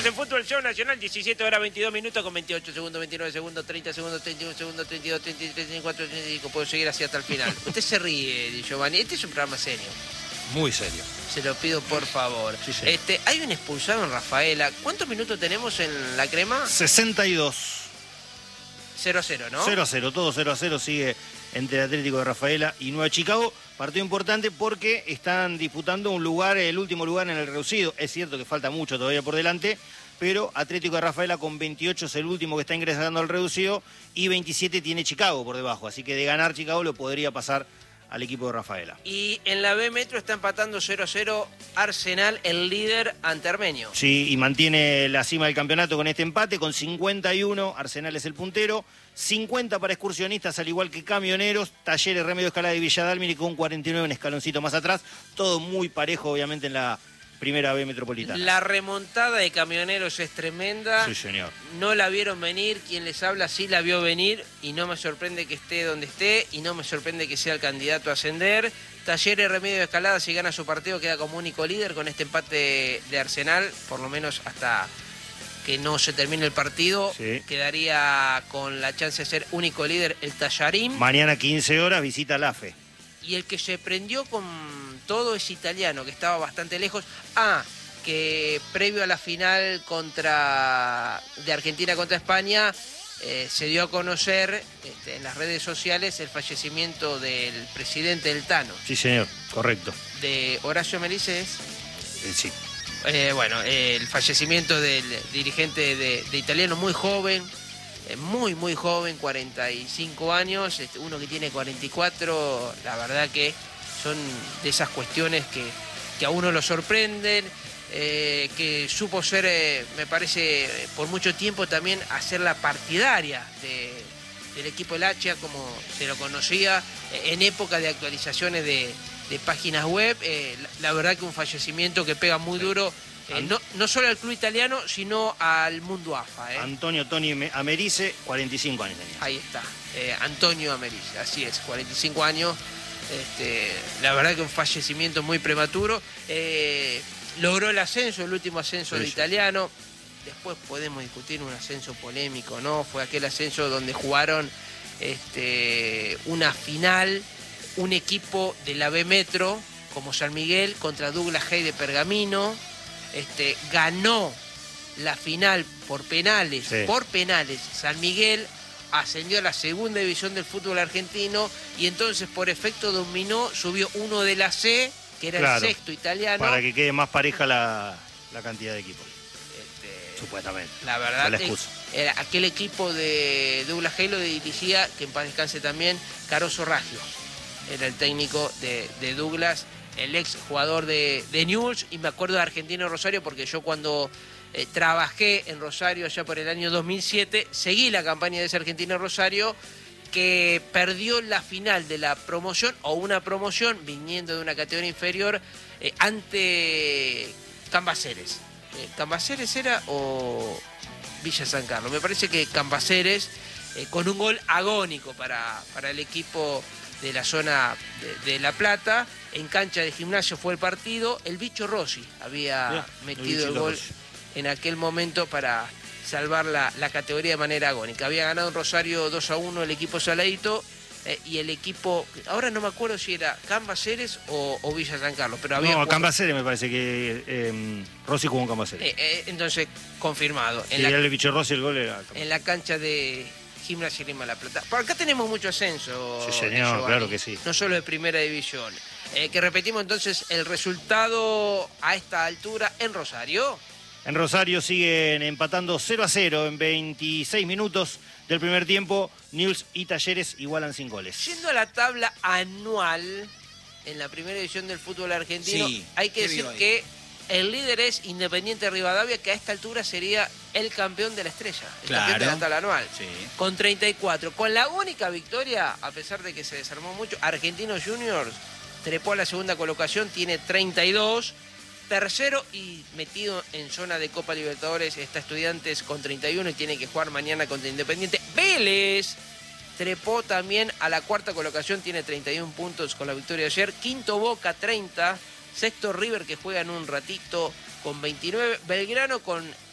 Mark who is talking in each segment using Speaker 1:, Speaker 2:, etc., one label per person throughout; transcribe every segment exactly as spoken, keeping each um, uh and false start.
Speaker 1: en Fútbol Show Nacional, diecisiete horas veintidós minutos con veintiocho segundos, veintinueve segundos, treinta segundos, treinta y uno segundos, treinta y dos, treinta y tres, treinta y cuatro, treinta y cinco. Puedo seguir así hasta el final. Usted se ríe, Di Giovanni. Este es un programa serio.
Speaker 2: Muy serio.
Speaker 1: Se lo pido por favor.
Speaker 2: Sí, sí.
Speaker 1: Este, hay un expulsado en Rafaela. ¿Cuántos minutos tenemos en la crema?
Speaker 2: sesenta y dos.
Speaker 1: cero a cero, ¿no?
Speaker 2: cero a cero, todo cero a cero sigue entre el Atlético de Rafaela y Nueva Chicago. Partido importante porque están disputando un lugar, el último lugar en el reducido. Es cierto que falta mucho todavía por delante, pero Atlético de Rafaela con veintiocho es el último que está ingresando al reducido y veintisiete tiene Chicago por debajo. Así que de ganar Chicago lo podría pasar al equipo de Rafaela.
Speaker 1: Y en la B Metro está empatando cero a cero Arsenal, el líder ante Armenio.
Speaker 2: Sí, y mantiene la cima del campeonato con este empate, con cincuenta y uno, Arsenal es el puntero, cincuenta para Excursionistas, al igual que Camioneros, Talleres, Remedio Escalada y Villa Dálmine con cuarenta y nueve, un escaloncito más atrás, todo muy parejo obviamente en la primera B metropolitana.
Speaker 1: La remontada de Camioneros es tremenda.
Speaker 2: Sí, señor.
Speaker 1: No la vieron venir, quien les habla sí la vio venir y no me sorprende que esté donde esté y no me sorprende que sea el candidato a ascender. Talleres, Remedio de Escalada, si gana su partido queda como único líder con este empate de Arsenal, por lo menos hasta que no se termine el partido.
Speaker 2: Sí.
Speaker 1: Quedaría con la chance de ser único líder el Tallarín.
Speaker 2: Mañana quince horas visita la F E.
Speaker 1: Y el que se prendió con todo es Italiano, que estaba bastante lejos. Ah, que previo a la final contra de Argentina contra España, eh, se dio a conocer este, en las redes sociales el fallecimiento del presidente del Tano.
Speaker 2: Sí, señor, correcto.
Speaker 1: De Horacio Melices.
Speaker 2: Eh, sí.
Speaker 1: Eh, bueno, eh, el fallecimiento del dirigente de, de Italiano, muy joven. Muy, muy joven, cuarenta y cinco años, uno que tiene cuarenta y cuatro, la verdad que son de esas cuestiones que, que a uno lo sorprenden, eh, que supo ser, eh, me parece, por mucho tiempo también hacer la partidaria de, del equipo del Hacha, como se lo conocía, eh, en época de actualizaciones de, de páginas web, eh, la, la verdad que un fallecimiento que pega muy duro. Eh, no, no solo al club italiano, sino al mundo A F A. ¿eh?
Speaker 2: Antonio Toni Americe, cuarenta y cinco años tenía.
Speaker 1: Ahí está, eh, Antonio Americe, así es, cuarenta y cinco años. Este, la verdad que un fallecimiento muy prematuro. Eh, logró el ascenso, el último ascenso
Speaker 2: Sí,
Speaker 1: de
Speaker 2: sí.
Speaker 1: Italiano. Después podemos discutir un ascenso polémico, ¿no? Fue aquel ascenso donde jugaron este, una final, un equipo de la B Metro, como San Miguel, contra Douglas Hay de Pergamino. Este, ganó la final por penales,
Speaker 2: Sí.
Speaker 1: por penales, San Miguel ascendió a la segunda división del fútbol argentino y entonces por efecto dominó, subió uno de la C, que era
Speaker 2: Claro,
Speaker 1: el sexto italiano.
Speaker 2: para que quede más pareja la, la cantidad de equipos,
Speaker 1: Este,
Speaker 2: supuestamente.
Speaker 1: la verdad,
Speaker 2: Fue la
Speaker 1: que
Speaker 2: excusa.
Speaker 1: era aquel equipo de Douglas Hay lo dirigía, que en paz descanse también, Caroso Raggio. Era el técnico de, de Douglas, el ex jugador de, de Newell's, y me acuerdo de Argentino Rosario porque yo cuando eh, trabajé en Rosario allá por el año dos mil siete, seguí la campaña de ese Argentino Rosario que perdió la final de la promoción o una promoción viniendo de una categoría inferior eh, ante Cambaceres. Eh, ¿Cambaceres era o Villa San Carlos? Me parece que Cambaceres, eh, con un gol agónico para, para el equipo de la zona de, de La Plata. En cancha de Gimnasio fue el partido. El Bicho Rossi había
Speaker 2: Bien,
Speaker 1: metido
Speaker 2: el
Speaker 1: el gol
Speaker 2: Rossi.
Speaker 1: en aquel momento para salvar la, la categoría de manera agónica. Había ganado en Rosario dos a uno el equipo Saladito eh, y el equipo, ahora no me acuerdo si era Cambaceres o, o Villa San Carlos, pero había
Speaker 2: No,
Speaker 1: jugado-
Speaker 2: Cambaceres me parece que eh, Rossi jugó en Cambaceres.
Speaker 1: eh, eh, entonces confirmado.
Speaker 2: Si
Speaker 1: En la,
Speaker 2: era el bicho Rossi, el gol era Cambaceres.
Speaker 1: en la cancha de Gimnasia Grima La Plata. Por acá tenemos mucho ascenso.
Speaker 2: Sí, señor,
Speaker 1: Giovanni,
Speaker 2: claro que sí.
Speaker 1: No solo de primera división. Eh, que repetimos entonces el resultado a esta altura en Rosario.
Speaker 2: En Rosario siguen empatando cero a cero en veintiséis minutos del primer tiempo. Newell's y Talleres igualan sin goles.
Speaker 1: Yendo a la tabla anual en la primera división del fútbol argentino,
Speaker 3: Sí,
Speaker 1: hay que
Speaker 3: ¿qué
Speaker 1: decir
Speaker 3: vio ahí?
Speaker 1: que el líder es Independiente Rivadavia, que a esta altura sería el campeón de la estrella, el
Speaker 3: Claro.
Speaker 1: campeón de la tabla anual.
Speaker 3: Sí.
Speaker 1: Con treinta y cuatro. Con la única victoria, a pesar de que se desarmó mucho, Argentinos Juniors trepó a la segunda colocación, tiene treinta y dos. Tercero y metido en zona de Copa Libertadores está Estudiantes con treinta y uno y tiene que jugar mañana contra Independiente. Vélez trepó también a la cuarta colocación, tiene treinta y uno puntos con la victoria de ayer. Quinto Boca, treinta. Sexto River, que juega en un ratito, con veintinueve. Belgrano con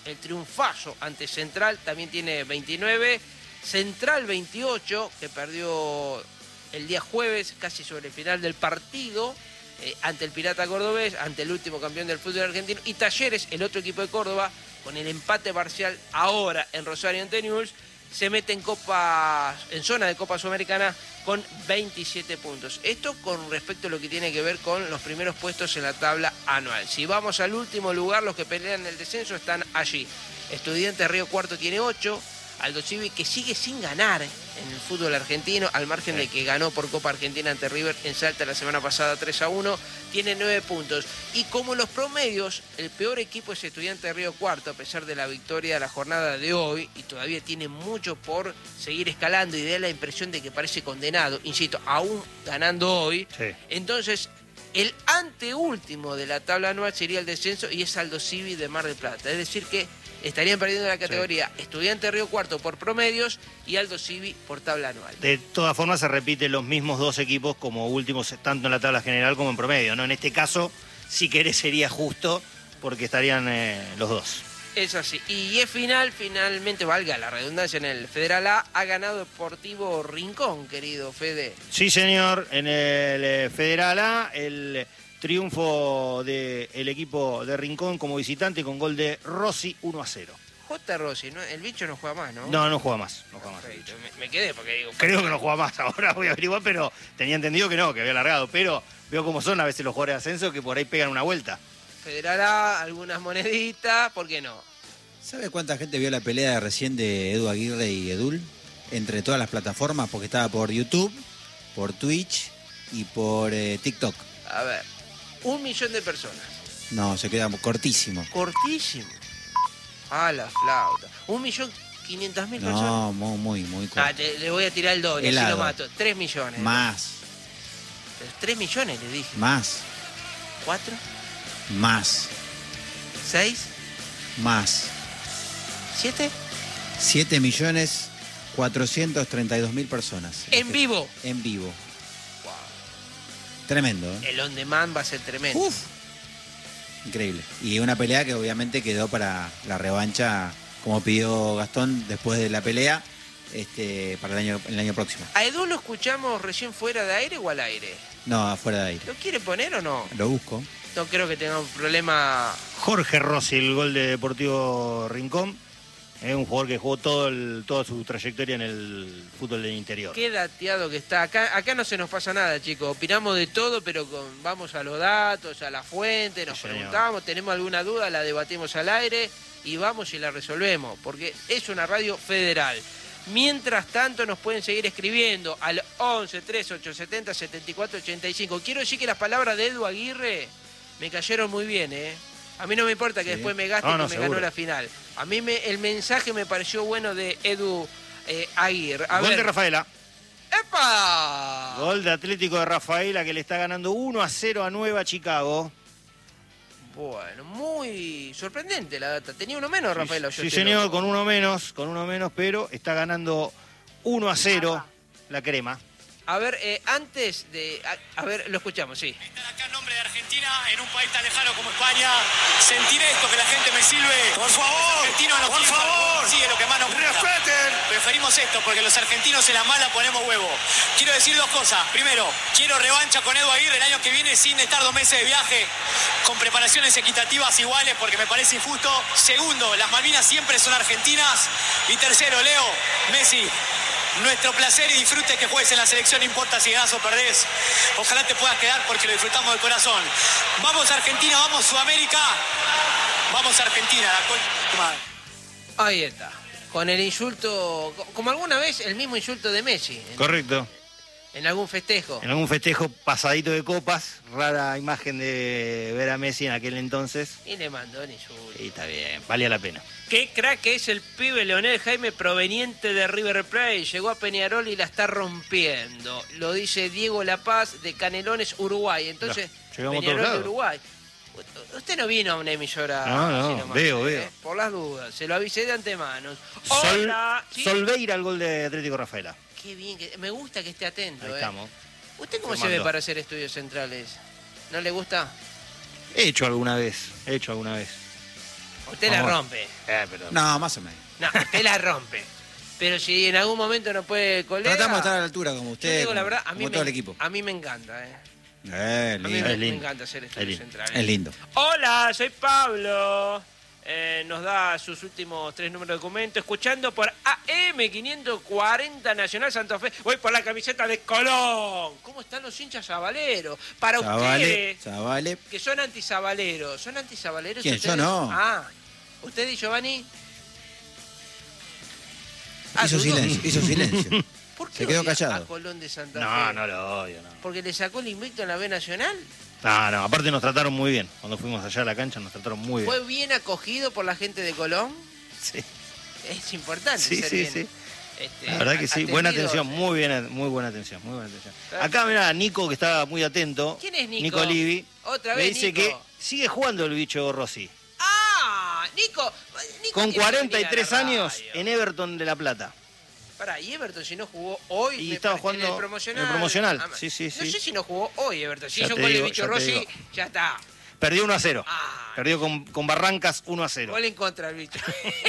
Speaker 1: el triunfazo ante Central, también tiene veintinueve. Central veintiocho, que perdió el día jueves, casi sobre el final del partido, eh, ante el Pirata Cordobés, ante el último campeón del fútbol argentino. Y Talleres, el otro equipo de Córdoba, con el empate parcial ahora en Rosario ante Newell's, se mete en Copa, en zona de Copa Sudamericana con veintisiete puntos. Esto con respecto a lo que tiene que ver con los primeros puestos en la tabla anual. Si vamos al último lugar, los que pelean el descenso están allí. Estudiantes Río Cuarto tiene ocho. Aldo Civi, que sigue sin ganar en el fútbol argentino, al margen de que ganó por Copa Argentina ante River en Salta la semana pasada tres a uno, tiene nueve puntos. Y como los promedios, el peor equipo es Estudiante de Río Cuarto, a pesar de la victoria de la jornada de hoy, y todavía tiene mucho por seguir escalando, y da la impresión de que parece condenado, insisto, aún ganando hoy.
Speaker 2: Sí.
Speaker 1: Entonces, el anteúltimo de la tabla anual sería el descenso, y es Aldo Civi de Mar del Plata. Es decir que estarían perdiendo la categoría sí. Estudiante Río Cuarto por promedios y Aldo Civi por tabla anual.
Speaker 2: De todas formas se repiten los mismos dos equipos como últimos, tanto en la tabla general como en promedio, ¿no? En este caso, si querés, sería justo porque estarían eh, los dos.
Speaker 1: Es así. Y es final, finalmente, valga la redundancia, en el Federal A, ha ganado Deportivo Rincón, querido Fede.
Speaker 2: Sí, señor, en el eh, Federal A, el triunfo del equipo de Rincón como visitante con gol de Rossi, uno a cero.
Speaker 1: J. Rossi, ¿no? El bicho no juega más, ¿no?
Speaker 2: No, no juega más. No juega más
Speaker 1: me, me quedé porque digo...
Speaker 2: Creo que no juega más ahora, voy a averiguar, pero tenía entendido que no, que había largado. Pero veo cómo son a veces los jugadores de ascenso que por ahí pegan una vuelta.
Speaker 1: Federal A, algunas moneditas, ¿por qué no?
Speaker 3: ¿Sabe cuánta gente vio la pelea de recién de Edu Aguirre y Edul? Entre todas las plataformas, porque estaba por YouTube, por Twitch y por eh, TikTok.
Speaker 1: A ver, un millón de personas.
Speaker 3: No, se queda cortísimo.
Speaker 1: Cortísimo. Ah, la flauta. Un millón quinientas mil personas.
Speaker 3: No, muy, muy, muy corto.
Speaker 1: Ah, te, le voy a tirar el doble, así lo mato. Tres millones.
Speaker 3: Más.
Speaker 1: Pero tres millones, le dije.
Speaker 3: Más.
Speaker 1: ¿Cuatro?
Speaker 3: Más.
Speaker 1: ¿Seis?
Speaker 3: Más.
Speaker 1: ¿Siete?
Speaker 3: Siete millones cuatrocientos treinta y dos mil personas.
Speaker 1: ¿En vivo?
Speaker 3: En vivo.
Speaker 1: Wow.
Speaker 3: Tremendo, ¿eh?
Speaker 1: El on demand va a ser tremendo.
Speaker 3: Uf. Increíble. Y una pelea que obviamente quedó para la revancha, como pidió Gastón después de la pelea, este, para el año, el año próximo.
Speaker 1: ¿A Edu lo escuchamos recién fuera de aire o al aire?
Speaker 3: No, afuera de aire.
Speaker 1: ¿Lo quiere poner o no?
Speaker 3: Lo busco.
Speaker 1: No creo que tenga un problema.
Speaker 2: Jorge Rossi, el gol de Deportivo Rincón. Es un jugador que jugó todo el, toda su trayectoria en el fútbol del interior.
Speaker 1: Qué dateado que está. Acá, acá no se nos pasa nada, chicos. Opinamos de todo, pero con, vamos a los datos, a la fuente, nos
Speaker 2: sí,
Speaker 1: preguntamos, tenemos alguna duda, la debatimos al aire y vamos y la resolvemos, porque es una radio federal. Mientras tanto nos pueden seguir escribiendo al once, tres, ocho setenta, setenta y cuatro ochenta y cinco. Quiero decir que las palabras de Edu Aguirre me cayeron muy bien, ¿eh? A mí no me importa que sí. después me gaste no, no, que me seguro. ganó la final. A mí me, el mensaje me pareció bueno de Edu eh, Aguirre. A
Speaker 2: Gol
Speaker 1: ver.
Speaker 2: de Rafaela.
Speaker 1: ¡Epa!
Speaker 2: Gol de Atlético de Rafaela que le está ganando uno a cero a Nueva Chicago.
Speaker 1: Bueno, muy sorprendente la data. Tenía uno menos, Rafaela.
Speaker 2: Sí, sí señor, loco. con uno menos, con uno menos, pero está ganando uno a cero ah, la crema.
Speaker 1: A ver, eh, antes de... A, a ver, lo escuchamos, sí.
Speaker 4: Estar acá en nombre de Argentina, en un país tan lejano como España, sentir esto, que la gente me silbe.
Speaker 5: Por favor,
Speaker 4: argentinos nos
Speaker 5: por favor,
Speaker 4: sigue lo que más nos gusta.
Speaker 5: Respeten.
Speaker 4: Preferimos esto, porque los argentinos en la mala ponemos huevo. Quiero decir dos cosas. Primero, quiero revancha con Edu Aguirre el año que viene sin estar dos meses de viaje, con preparaciones equitativas iguales, porque me parece injusto. Segundo, las Malvinas siempre son argentinas. Y tercero, Leo, Messi, nuestro placer y disfrute que juegues en la selección, no importa si ganás o perdés. Ojalá te puedas quedar porque lo disfrutamos de corazón. Vamos Argentina, vamos Sudamérica, vamos Argentina. La...
Speaker 1: Ahí está, con el insulto, como alguna vez el mismo insulto de Messi. En,
Speaker 2: Correcto.
Speaker 1: En algún festejo.
Speaker 2: En algún festejo pasadito de copas, rara imagen de ver a Messi en aquel entonces.
Speaker 1: Y le mandó el insulto.
Speaker 2: Y está bien, valía la pena.
Speaker 1: Qué crack que es el pibe Leonel Jaime, proveniente de River Plate. Llegó a Peñarol y la está rompiendo. Lo dice Diego La Paz de Canelones, Uruguay. Entonces,
Speaker 2: no,
Speaker 1: Peñarol de Uruguay. Usted no vino a una emisora.
Speaker 2: No, no,
Speaker 1: nomás,
Speaker 2: veo,
Speaker 1: ¿eh?
Speaker 2: veo.
Speaker 1: Por las dudas, se lo avisé de antemano.
Speaker 2: Sol,
Speaker 1: Hola. ¿Sí?
Speaker 2: Solveira, el gol de Atlético Rafaela.
Speaker 1: Qué bien, que, me gusta que esté atento.
Speaker 2: Ahí
Speaker 1: eh.
Speaker 2: estamos.
Speaker 1: ¿Usted cómo se ve para hacer estudios centrales? ¿No le gusta?
Speaker 2: He hecho alguna vez, he hecho alguna vez.
Speaker 1: Usted la
Speaker 2: Vamos.
Speaker 1: rompe.
Speaker 2: Eh, pero...
Speaker 3: No, más o menos.
Speaker 1: No, usted la rompe. Pero si en algún momento no puede colega...
Speaker 3: Tratamos de estar a la altura como
Speaker 1: Yo
Speaker 3: usted,
Speaker 1: digo la
Speaker 3: como,
Speaker 1: verdad, a
Speaker 3: como
Speaker 1: mí,
Speaker 3: todo
Speaker 1: me,
Speaker 3: el equipo.
Speaker 1: a mí me encanta, ¿eh?
Speaker 3: Eh,
Speaker 1: A mí
Speaker 3: lindo.
Speaker 1: me,
Speaker 2: Es lindo.
Speaker 1: me encanta hacer
Speaker 2: Es
Speaker 1: estudios
Speaker 2: lindo.
Speaker 1: centrales.
Speaker 3: Es lindo.
Speaker 1: Hola, soy Pablo. Eh, nos da sus últimos tres números de documento. Escuchando por A M quinientos cuarenta Nacional Santa Fe. Voy por la camiseta de Colón. ¿Cómo están los hinchas sabaleros? Para
Speaker 3: Chavales,
Speaker 1: ustedes,
Speaker 3: chavales.
Speaker 1: que son antisabaleros. ¿Son antisabaleros
Speaker 3: ¿Quién?
Speaker 1: ustedes?
Speaker 3: Yo no.
Speaker 1: Ah, ¿usted y Giovanni? Ah,
Speaker 3: Hizo
Speaker 1: ¿dudó?
Speaker 3: silencio, hizo silencio.
Speaker 1: ¿Por qué
Speaker 3: Se quedó
Speaker 1: odia
Speaker 3: callado.
Speaker 1: a Colón de Santa Fe?
Speaker 2: No, no lo odio, no.
Speaker 1: ¿Porque le sacó el invicto en la B Nacional?
Speaker 2: No, no, aparte nos trataron muy bien. Cuando fuimos allá a la cancha nos trataron muy bien.
Speaker 1: ¿Fue bien acogido por la gente de Colón?
Speaker 2: Sí,
Speaker 1: Es importante
Speaker 2: sí,
Speaker 1: ser
Speaker 2: sí,
Speaker 1: bien,
Speaker 2: sí.
Speaker 1: este,
Speaker 2: La verdad que sí, buena
Speaker 1: atendido.
Speaker 2: atención, muy bien, muy buena atención, muy buena atención.
Speaker 1: Claro.
Speaker 2: Acá mirá, Nico, que está muy atento.
Speaker 1: ¿Quién es Nico?
Speaker 2: Nico Livi.
Speaker 1: Otra
Speaker 2: me
Speaker 1: vez,
Speaker 2: dice
Speaker 1: Nico.
Speaker 2: que sigue jugando el bicho Rossi.
Speaker 1: ¡Ah! Nico, Nico
Speaker 2: Con
Speaker 1: tiene que
Speaker 2: cuarenta y
Speaker 1: venir
Speaker 2: tres
Speaker 1: a la
Speaker 2: años
Speaker 1: radio.
Speaker 2: en Everton de La Plata.
Speaker 1: Pará, y Everton si no jugó hoy
Speaker 2: Y
Speaker 1: me
Speaker 2: estaba
Speaker 1: parece, en
Speaker 2: jugando
Speaker 1: el promocional.
Speaker 2: en el promocional.
Speaker 1: Ah,
Speaker 2: Sí, sí,
Speaker 1: No
Speaker 2: sí.
Speaker 1: sé si no jugó hoy Everton. Si
Speaker 2: Ya
Speaker 1: hizo
Speaker 2: te
Speaker 1: gol de
Speaker 2: digo,
Speaker 1: bicho
Speaker 2: ya te
Speaker 1: Rossi,
Speaker 2: digo.
Speaker 1: ya está.
Speaker 2: Perdió uno a cero.
Speaker 1: Ah.
Speaker 2: Perdió con, con Barrancas uno a cero.
Speaker 1: Gol en contra el bicho.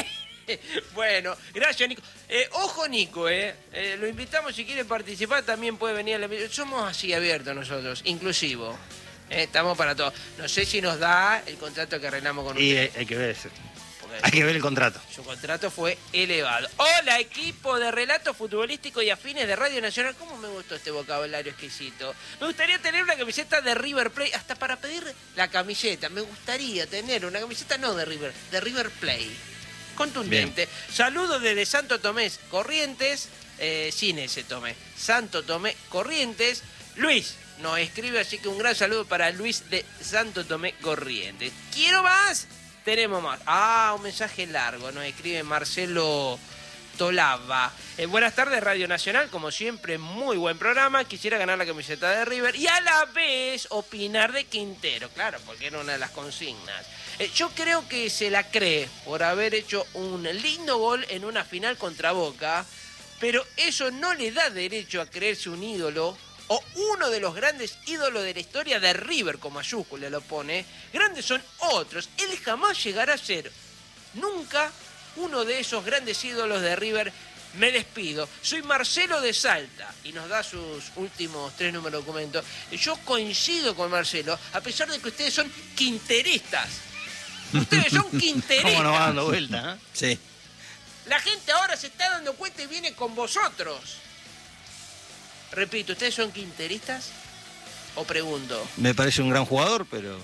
Speaker 1: Bueno, gracias Nico. Eh, ojo Nico, eh. Eh, lo invitamos si quiere participar, también puede venir a la... Somos así abiertos nosotros, inclusivo. Eh, estamos para todo. No sé si nos da el contrato que arreglamos con
Speaker 2: Y
Speaker 1: usted.
Speaker 2: hay, hay que ver ese.
Speaker 1: Porque
Speaker 2: Hay que ver el contrato.
Speaker 1: su contrato fue elevado. Hola, equipo de relato futbolístico y afines de Radio Nacional. ¿Cómo me gustó este vocabulario exquisito? Me gustaría tener una camiseta de River Plate, hasta para pedir la camiseta. Me gustaría tener una camiseta, no de River, de River Plate. Contundente. Saludos desde Santo Tomé, Corrientes, eh, sin ese Tomé. Santo Tomé, Corrientes. Luis nos escribe, así que un gran saludo para Luis de Santo Tomé, Corrientes. ¿Quiero más? Tenemos más. Ah, un mensaje largo. Nos escribe Marcelo Tolava. Eh, buenas tardes, Radio Nacional. Como siempre, muy buen programa. Quisiera ganar la camiseta de River y a la vez opinar de Quintero. Claro, porque era una de las consignas. Eh, yo creo que se la cree por haber hecho un lindo gol en una final contra Boca, pero eso no le da derecho a creerse un ídolo o uno de los grandes ídolos de la historia de River, con mayúscula lo pone. Grandes son otros. Él jamás llegará a ser nunca uno de esos grandes ídolos de River. Me despido. Soy Marcelo de Salta y nos da sus últimos tres números de documento. Yo coincido con Marcelo, a pesar de que ustedes son quinteristas. Ustedes son quinteristas.
Speaker 2: ¿Cómo nos va dando vuelta? ¿eh?
Speaker 3: Sí.
Speaker 1: La gente ahora se está dando cuenta y viene con vosotros. Repito, ¿ustedes son quinteristas? ¿O pregunto?
Speaker 2: Me parece un gran jugador, pero...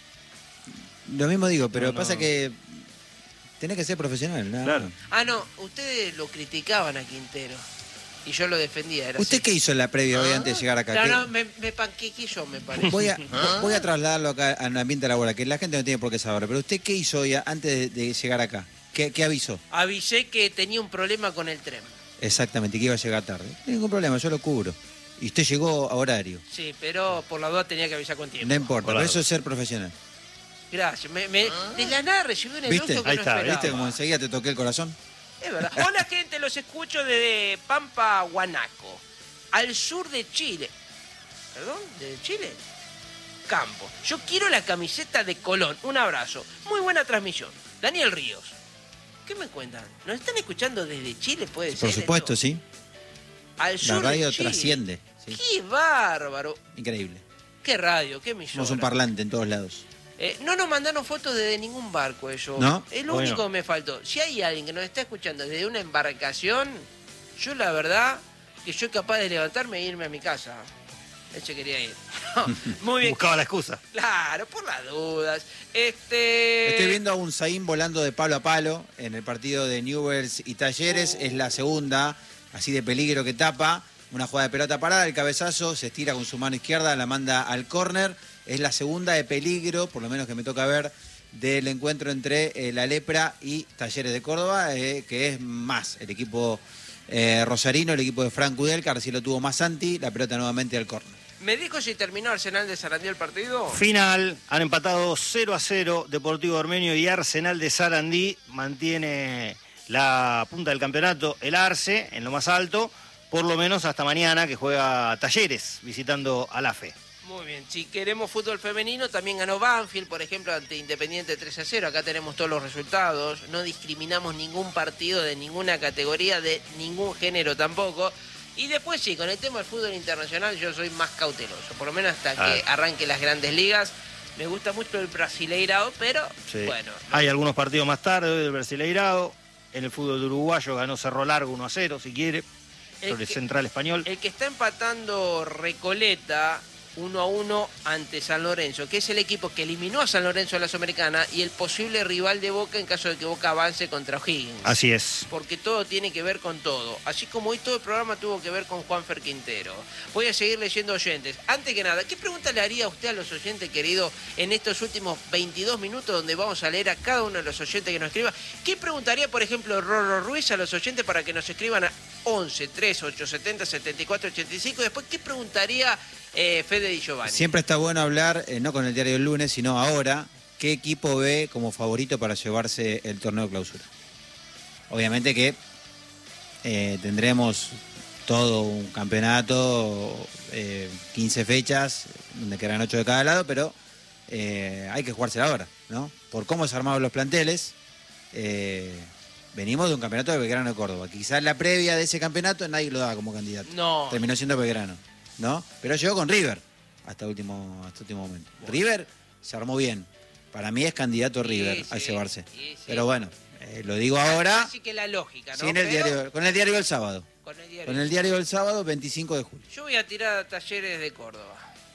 Speaker 3: Lo mismo digo, pero
Speaker 2: No, no.
Speaker 3: pasa que tenés que ser profesional, ¿no?
Speaker 2: Claro.
Speaker 1: Ah, no, ustedes lo criticaban a Quintero. Y yo lo defendía. Era
Speaker 3: ¿Usted
Speaker 1: así.
Speaker 3: qué hizo en la previa hoy antes de llegar acá?
Speaker 1: No,
Speaker 3: ¿Qué-
Speaker 1: no, me, me panquequé yo, me parece.
Speaker 3: Voy a, voy a trasladarlo acá al ambiente laboral, que la gente no tiene por qué saber. Pero ¿usted qué hizo hoy antes de, de llegar acá? ¿Qué, qué avisó?
Speaker 1: Avisé que tenía un problema con el tren.
Speaker 3: Exactamente, que iba a llegar tarde. No hay ningún problema, yo lo cubro. Y usted llegó a horario.
Speaker 1: Sí, pero por la duda tenía que avisar con tiempo.
Speaker 3: No importa,
Speaker 2: Hola.
Speaker 3: pero eso es ser profesional.
Speaker 1: Gracias. Me, me- de la nada recibí un elogio
Speaker 3: ¿Viste?
Speaker 1: que
Speaker 2: Ahí
Speaker 1: no
Speaker 2: está,
Speaker 1: esperaba.
Speaker 3: ¿Viste cómo enseguida te toqué el corazón?
Speaker 1: Es verdad. Hola, gente, los escucho desde Pampa, Huanaco, al sur de Chile. ¿Perdón? ¿De Chile? Campo. Yo quiero la camiseta de Colón. Un abrazo. Muy buena transmisión. Daniel Ríos. ¿Qué me cuentan? ¿Nos están escuchando desde Chile? Puede ser.
Speaker 3: Por supuesto,
Speaker 1: esto?
Speaker 3: sí.
Speaker 1: Al
Speaker 3: La
Speaker 1: sur
Speaker 3: radio
Speaker 1: de Chile.
Speaker 3: trasciende. ¿sí?
Speaker 1: ¡Qué bárbaro!
Speaker 3: Increíble.
Speaker 1: ¡Qué radio! ¡Qué emisora!
Speaker 3: Somos un parlante en todos lados.
Speaker 1: Eh, no nos mandaron fotos desde ningún barco ellos.
Speaker 3: ¿No?
Speaker 1: Es lo
Speaker 2: Bueno.
Speaker 1: único que me faltó. Si hay alguien que nos está escuchando desde una embarcación, yo la verdad que soy capaz de levantarme e irme a mi casa. Él se quería ir. Muy bien.
Speaker 2: Buscaba la excusa.
Speaker 1: Claro, por las dudas. Este.
Speaker 3: Estoy viendo a un Zain volando de palo a palo en el partido de Newell's y Talleres.
Speaker 1: Oh.
Speaker 3: Es la segunda, así de peligro que tapa. Una jugada de pelota parada, el cabezazo se estira con su mano izquierda, la manda al córner. Es la segunda de peligro, por lo menos que me toca ver, del encuentro entre eh, la Lepra y Talleres de Córdoba, eh, que es más el equipo eh, rosarino, el equipo de Frank Udelca, recién lo tuvo más Santi, la pelota nuevamente al córner.
Speaker 1: ¿Me dijo si terminó Arsenal de Sarandí el partido?
Speaker 2: Final, han empatado cero a cero Deportivo Armenio y Arsenal de Sarandí. Mantiene la punta del campeonato el Arce en lo más alto, por lo menos hasta mañana que juega Talleres visitando a la Fe.
Speaker 1: Muy bien, si queremos fútbol femenino, también ganó Banfield, por ejemplo, ante Independiente tres a cero. Acá tenemos todos los resultados, no discriminamos ningún partido de ninguna categoría, de ningún género tampoco. Y después sí, con el tema del fútbol internacional yo soy más cauteloso, por lo menos hasta ah. que arranque las grandes ligas. Me gusta mucho el Brasileirao, pero sí. bueno.
Speaker 2: Hay algunos partidos más tarde del Brasileirao. En el fútbol uruguayo ganó Cerro Largo uno a cero, si quiere, sobre el, que, el Central Español.
Speaker 1: El que está empatando Recoleta uno a uno ante San Lorenzo, que es el equipo que eliminó a San Lorenzo en la Sudamericana y el posible rival de Boca en caso de que Boca avance contra O'Higgins.
Speaker 2: Así es.
Speaker 1: Porque todo tiene que ver con todo. Así como hoy todo el programa tuvo que ver con Juanfer Quintero. Voy a seguir leyendo oyentes. Antes que nada, ¿qué pregunta le haría usted a los oyentes, querido, en estos últimos veintidós minutos donde vamos a leer a cada uno de los oyentes que nos escriba? ¿Qué preguntaría, por ejemplo, Rorro Ruiz a los oyentes para que nos escriban a once, tres, ocho, setenta, setenta y cuatro, ochenta y cinco? Después, ¿qué preguntaría eh, Fede Di Giovanni?
Speaker 3: Siempre está bueno hablar, eh, no con el diario del lunes, sino ahora, ¿qué equipo ve como favorito para llevarse el torneo de clausura? Obviamente que eh, tendremos todo un campeonato, eh, quince fechas, donde quedan ocho de cada lado, pero eh, hay que jugársela ahora, ¿no? Por cómo se armaron los planteles, eh, venimos de un campeonato de Belgrano de Córdoba. Quizás la previa de ese campeonato nadie lo daba como candidato.
Speaker 1: No.
Speaker 3: Terminó siendo Belgrano, ¿no? Pero llegó con River hasta último, hasta último momento. Bueno. River se armó bien. Para mí es candidato River sí, a sí, llevarse. Sí, sí. Pero bueno, eh, lo digo ahora.
Speaker 1: Así que la lógica, ¿no?
Speaker 3: Sí, en el
Speaker 1: Pero...
Speaker 3: diario, con el diario del sábado.
Speaker 1: Con el diario.
Speaker 3: Con el diario del sábado, veinticinco de julio.
Speaker 1: Yo voy a tirar a Talleres de Córdoba.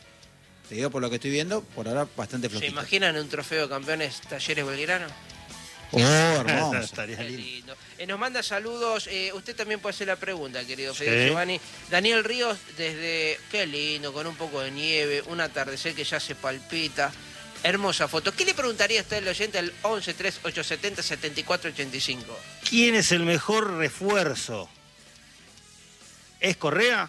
Speaker 3: Te digo por lo que estoy viendo, por ahora bastante flojito.
Speaker 1: ¿Se imaginan un trofeo de campeones Talleres Belgrano?
Speaker 3: Oh, hermoso.
Speaker 1: Estaría lindo. Eh, nos manda saludos. Eh, usted también puede hacer la pregunta, querido sí. Fede Giovanni. Daniel Ríos, desde... Qué lindo, con un poco de nieve, un atardecer que ya se palpita. Hermosa foto. ¿Qué le preguntaría a usted el oyente al once, tres, ocho, setenta, setenta y cuatro, ochenta y cinco?
Speaker 2: ¿Quién es el mejor refuerzo? ¿Es Correa?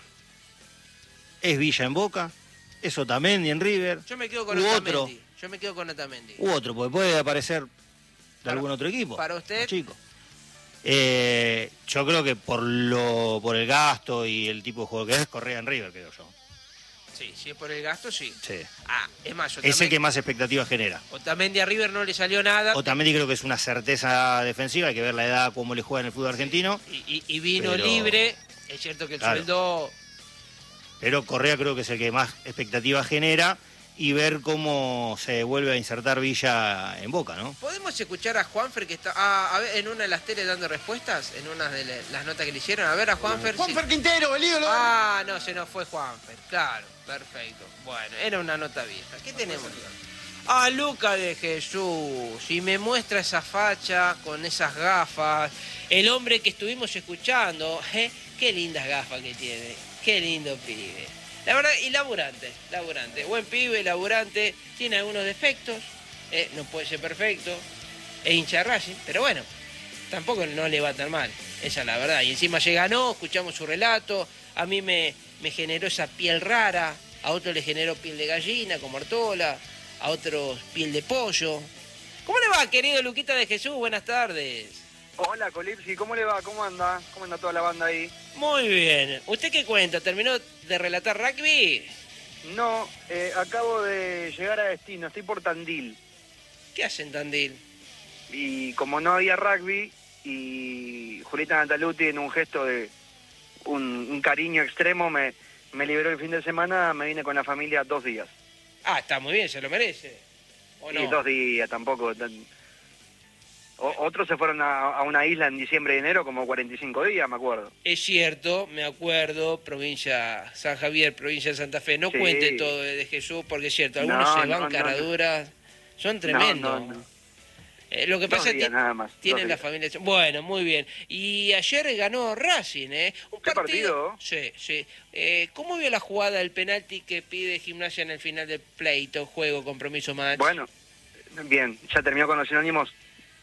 Speaker 2: ¿Es Villa en Boca? ¿Es Otamendi en River?
Speaker 1: Yo me quedo con Otamendi. Otro. Yo me quedo con Otamendi.
Speaker 2: U otro, porque puede aparecer... de algún otro equipo.
Speaker 1: ¿Para usted?
Speaker 2: Chico. Eh, yo creo que por lo por el gasto y el tipo de juego que es, Correa en River, creo yo.
Speaker 1: Sí, si es por el gasto, sí.
Speaker 2: Sí.
Speaker 1: Ah, es más,
Speaker 2: Otamendi, es el que más expectativas genera.
Speaker 1: Otamendi a River no le salió nada.
Speaker 2: Otamendi creo que es una certeza defensiva, hay que ver la edad, cómo le juega en el fútbol argentino.
Speaker 1: Y, y, y vino pero... libre, es cierto que el
Speaker 2: claro.
Speaker 1: sueldo...
Speaker 2: Pero Correa creo que es el que más expectativas genera. Y ver cómo se vuelve a insertar Villa en Boca, ¿no?
Speaker 1: ¿Podemos escuchar a Juanfer que está ah, a ver, en una de las teles dando respuestas? En una de le, las notas que le hicieron. A ver a Juanfer.
Speaker 3: Juanfer
Speaker 1: sí.
Speaker 3: Quintero, el ídolo.
Speaker 1: Ah, no, se nos fue Juanfer. Claro, perfecto. Bueno, era una nota vieja. ¿Qué tenemos? Ah, Luca de Jesús. Y me muestra esa facha con esas gafas. El hombre que estuvimos escuchando. ¿eh? Qué lindas gafas que tiene. Qué lindo pibe. La verdad, y laburante, laburante. Buen pibe, laburante, tiene algunos defectos, eh, no puede ser perfecto, es hincha de Racing, pero bueno, tampoco no le va tan mal, esa es la verdad. Y encima se ganó, escuchamos su relato, a mí me, me generó esa piel rara, a otro le generó piel de gallina, como Artola, a otros piel de pollo. ¿Cómo le va, querido Luquita de Jesús? Buenas tardes.
Speaker 5: Hola, Colipsi, ¿cómo le va? ¿Cómo anda? ¿Cómo anda toda la banda ahí?
Speaker 1: Muy bien. ¿Usted qué cuenta? ¿Terminó de relatar rugby?
Speaker 5: No, eh, acabo de llegar a destino, estoy por Tandil.
Speaker 1: ¿Qué hacen Tandil?
Speaker 5: Y como no había rugby, y Julieta Nataluti en un gesto de un, un cariño extremo me, me liberó el fin de semana, me vine con la familia dos días.
Speaker 1: Ah, está muy bien, se lo merece. ¿O no?
Speaker 5: Y dos días tampoco... Tan... O, otros se fueron a, a una isla en diciembre y enero como cuarenta y cinco días, me acuerdo.
Speaker 1: Es cierto, me acuerdo, provincia San Javier, provincia de Santa Fe. No sí. Cuente todo de Jesús, porque es cierto, algunos no, se van no, caraduras, no, no. Son tremendos. No, no, eh, lo que pasa es que tienen la familia... Bueno, muy bien. Y ayer ganó Racing, ¿eh? Un
Speaker 5: ¿Qué partido?
Speaker 1: partido? Sí, sí. Eh, ¿Cómo vio la jugada del penalti que pide Gimnasia en el final del pleito, juego, compromiso, match?
Speaker 5: Bueno, bien, ya terminó con los sinónimos.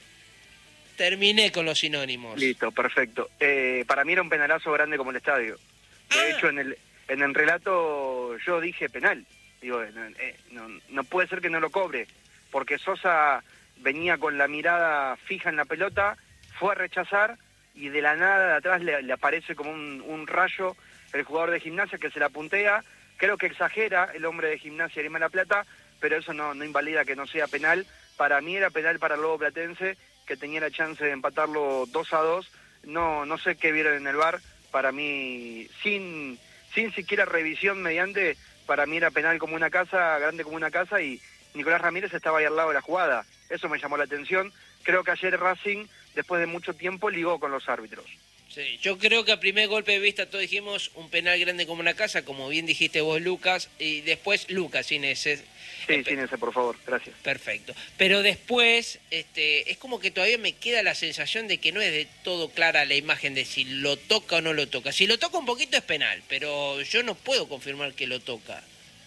Speaker 1: Terminé con los sinónimos.
Speaker 5: Listo, perfecto. Eh, para mí era un penalazo grande como el estadio. De ah. hecho, en el en el relato yo dije penal. Digo, eh, no, no puede ser que no lo cobre, porque Sosa venía con la mirada fija en la pelota, fue a rechazar y de la nada de atrás le, le aparece como un, un rayo el jugador de Gimnasia que se la puntea, Creo que exagera el hombre de Gimnasia Grima de la Plata, pero eso no, no invalida que no sea penal. Para mí era penal para el Lobo Platense, que tenía la chance de empatarlo dos a dos. No, no sé qué vieron en el V A R. Para mí, sin, sin siquiera revisión mediante, para mí era penal como una casa, grande como una casa, y Nicolás Ramírez estaba ahí al lado de la jugada. Eso me llamó la atención. Creo que ayer Racing, después de mucho tiempo, ligó con los árbitros.
Speaker 1: Sí, yo creo que a primer golpe de vista todos dijimos un penal grande como una casa, como bien dijiste vos, Lucas, y después Lucas, sin ese.
Speaker 5: Sí,
Speaker 1: eh,
Speaker 5: sin ese, por favor, gracias.
Speaker 1: Perfecto. Pero después, este, es como que todavía me queda la sensación de que no es de todo clara la imagen de si lo toca o no lo toca. Si lo toca un poquito es penal, pero yo no puedo confirmar que lo toca.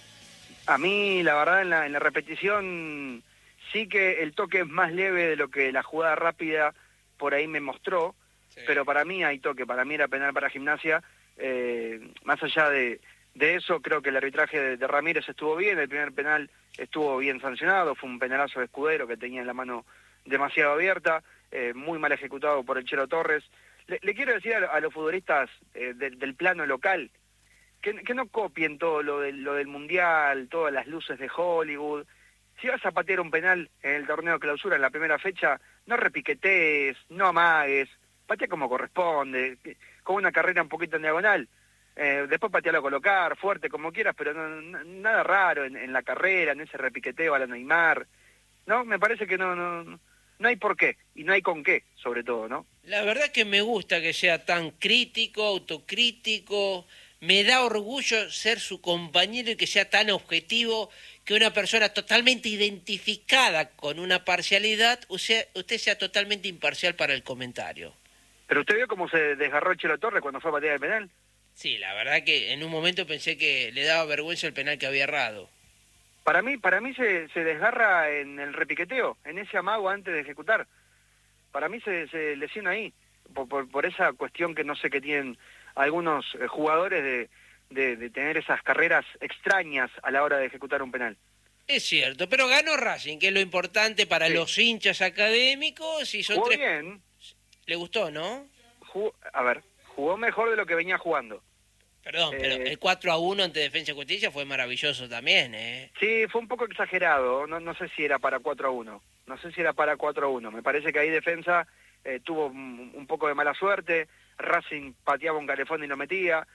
Speaker 5: A mí, la verdad, en la, en la repetición, sí que el toque es más leve de lo que la jugada rápida por ahí me mostró. Sí. Pero para mí hay toque, para mí era penal para Gimnasia. Eh, más allá de, de eso, creo que el arbitraje de, de Ramírez estuvo bien, el primer penal estuvo bien sancionado, fue un penalazo de Escudero que tenía la mano demasiado abierta, eh, muy mal ejecutado por el Chelo Torres. Le, le quiero decir a, a los futbolistas eh, de, del plano local que, que no copien todo lo, de, lo del Mundial, todas las luces de Hollywood. Si vas a patear un penal en el torneo de clausura en la primera fecha, no repiquetees, no amagues, patea como corresponde, con una carrera un poquito en diagonal, eh, después patealo a colocar, fuerte, como quieras, pero no, no, nada raro en, en la carrera, en ese repiqueteo a la Neymar, ¿no? Me parece que no, no, no hay por qué, y no hay con qué, sobre todo, ¿no?
Speaker 1: La verdad que me gusta que sea tan crítico, autocrítico, me da orgullo ser su compañero y que sea tan objetivo, que una persona totalmente identificada con una parcialidad, usted, usted sea totalmente imparcial para el comentario.
Speaker 5: ¿Pero usted vio cómo se desgarró Chelo Torres cuando fue a patear el penal?
Speaker 1: Sí, la verdad que en un momento pensé que le daba vergüenza el penal que había errado.
Speaker 5: Para mí, para mí se, se desgarra en el repiqueteo, en ese amago antes de ejecutar. Para mí se, se lesiona ahí, por, por, por esa cuestión que no sé qué tienen algunos eh, jugadores de, de, de tener esas carreras extrañas a la hora de ejecutar un penal.
Speaker 1: Es cierto, pero ganó Racing, que es lo importante para sí. Los hinchas académicos. Y son
Speaker 5: jugó
Speaker 1: tres...
Speaker 5: bien.
Speaker 1: Le gustó, ¿no?
Speaker 5: Jugó, a ver, jugó mejor de lo que venía jugando.
Speaker 1: Perdón, eh, pero el cuatro a uno ante Defensa y Justicia fue maravilloso también, ¿eh?
Speaker 5: Sí, fue un poco exagerado, no, no sé si era para cuatro a uno, no sé si era para cuatro a uno, me parece que ahí Defensa eh, tuvo un, un poco de mala suerte, Racing pateaba un calefón y lo metía,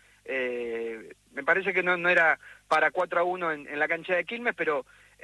Speaker 5: eh, me parece que no, no era para cuatro a uno en, en la cancha de Quilmes, pero